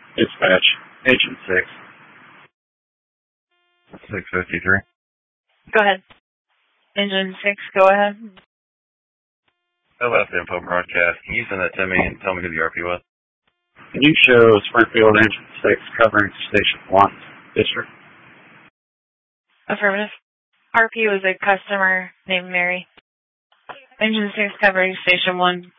Dispatch, Agent 6. 653. Go ahead. Engine 6, go ahead. I left info broadcast. Can you send that to me and tell me who the RP was? Can you show Springfield Engine 6 covering Station 1 district? Affirmative. RP was a customer named Mary. Engine 6 covering Station 1.